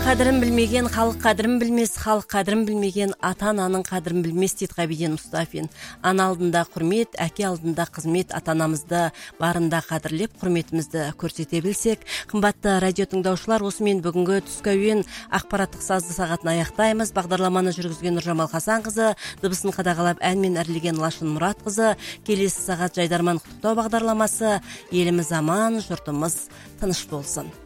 қадірін білмеген халық қадірін білмес, халық қадірін білмеген ата-ананың қадірін білмес дейді Ғабиден Мұстафин. Ана алдында құрмет, әке алдында қызмет, ата-анамызды барында қадірлеп, құрметімізді көрсете білсек. Қымбатты радио тыңдаушылар, осымен бүгінгі түскі әуен ақпараттық сазды сағатын аяқтаймыз. Бағдарламаны жүргізген Нұржамал Хасанқызы, дыбысын қадағалап әнмен әрлеген Лашын Мұратқызы. Келесі сағат жайдарман құттықтау бағдарламасы. Еліміз аман, жұртымыз тыныш болсын.